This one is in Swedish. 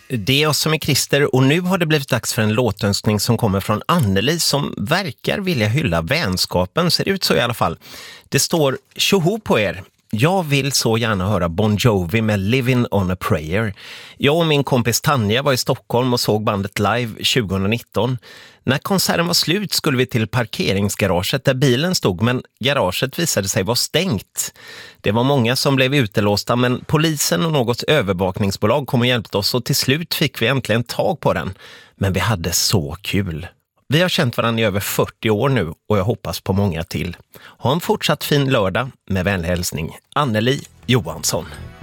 Det är jag som är Christer och nu har det blivit dags för en låtönskning som kommer från Anneli som verkar vilja hylla vänskapen, ser ut så i alla fall. Det står tjoho på er. Jag vill så gärna höra Bon Jovi med Living on a Prayer. Jag och min kompis Tanja var i Stockholm och såg bandet live 2019. När konserten var slut skulle vi till parkeringsgaraget där bilen stod, men garaget visade sig vara stängt. Det var många som blev utelåsta, men polisen och något övervakningsbolag kom och hjälpte oss och till slut fick vi äntligen tag på den. Men vi hade så kul. Vi har känt varandra i över 40 år nu och jag hoppas på många till. Ha en fortsatt fin lördag med vänlig hälsning. Anneli Johansson.